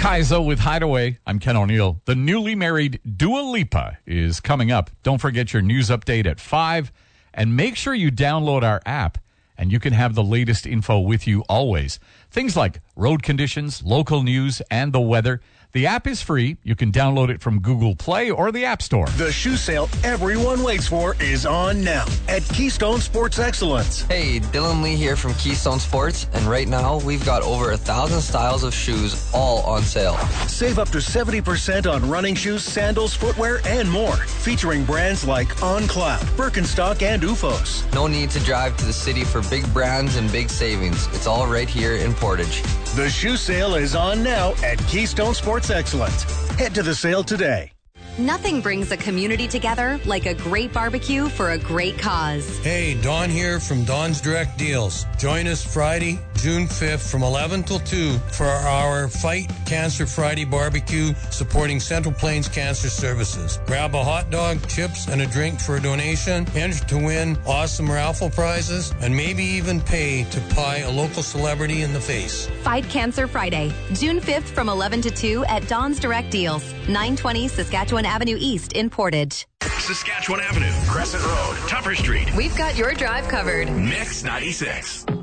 Kaizo with Hideaway. I'm Ken O'Neill. The newly married Dua Lipa is coming up. Don't forget your news update at 5. And make sure you download our app, and you can have the latest info with you always. Things like road conditions, local news, and the weather. The app is free. You can download it from Google Play or the App Store. The shoe sale everyone waits for is on now at Keystone Sports Excellence. Hey, Dylan Lee here from Keystone Sports, and right now we've got over 1,000 styles of shoes all on sale. Save up to 70% on running shoes, sandals, footwear, and more. Featuring brands like On Cloud, Birkenstock, and OOFOS. No need to drive to the city for big brands and big savings. It's all right here in Portage. The shoe sale is on now at Keystone Sports Excellence. Head to the sale today. Nothing brings a community together like a great barbecue for a great cause. Hey, Don here from Don's Direct Deals. Join us Friday, June 5th from 11 till 2 for our Fight Cancer Friday barbecue supporting Central Plains Cancer Services. Grab a hot dog, chips, and a drink for a donation. Enter to win awesome raffle prizes and maybe even pay to pie a local celebrity in the face. Fight Cancer Friday, June 5th from 11 to 2 at Don's Direct Deals, 920 Saskatchewan Avenue East in Portage. Saskatchewan Avenue, Crescent Road, Tupper Street. We've got your drive covered. Mix 96.